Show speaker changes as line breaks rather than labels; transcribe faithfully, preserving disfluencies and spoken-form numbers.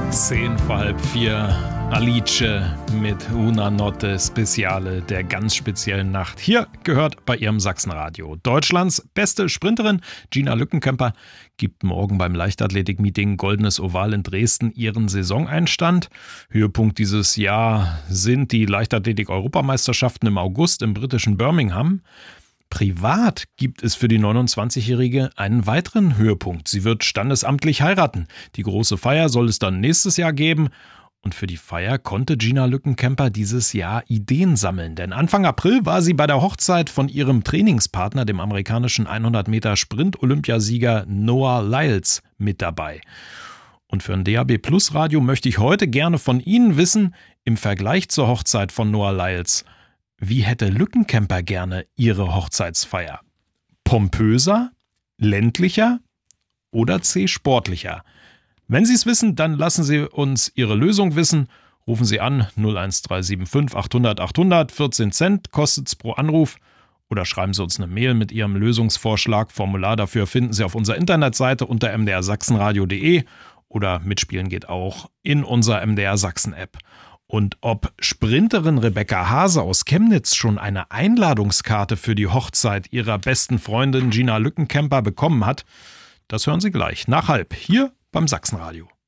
Zehn vor halb vier, Alice mit Una Notte Speziale der ganz speziellen Nacht. Hier gehört bei ihrem Sachsenradio. Deutschlands beste Sprinterin Gina Lückenkämper gibt morgen beim Leichtathletik-Meeting Goldenes Oval in Dresden ihren Saisoneinstand. Höhepunkt dieses Jahr sind die Leichtathletik-Europameisterschaften im August im britischen Birmingham. Privat gibt es für die neunundzwanzigjährige einen weiteren Höhepunkt. Sie wird standesamtlich heiraten. Die große Feier soll es dann nächstes Jahr geben. Und für die Feier konnte Gina Lückenkämper dieses Jahr Ideen sammeln. Denn Anfang April war sie bei der Hochzeit von ihrem Trainingspartner, dem amerikanischen hundert Meter Sprint-Olympiasieger Noah Lyles, mit dabei. Und für ein D A B Plus Radio möchte ich heute gerne von Ihnen wissen, im Vergleich zur Hochzeit von Noah Lyles, wie hätte Lückenkämper gerne ihre Hochzeitsfeier? Pompöser, ländlicher oder C sportlicher? Wenn Sie es wissen, dann lassen Sie uns Ihre Lösung wissen. Rufen Sie an null eins drei sieben fünf achthundert achthundert, vierzehn Cent kostet es pro Anruf. Oder schreiben Sie uns eine Mail mit Ihrem Lösungsvorschlag. Formular dafür finden Sie auf unserer Internetseite unter m d r sachsenradio punkt d e oder mitspielen geht auch in unserer M D R Sachsen App. Und ob Sprinterin Rebecca Hase aus Chemnitz schon eine Einladungskarte für die Hochzeit ihrer besten Freundin Gina Lückenkämper bekommen hat, das hören Sie gleich nach halb hier beim Sachsenradio.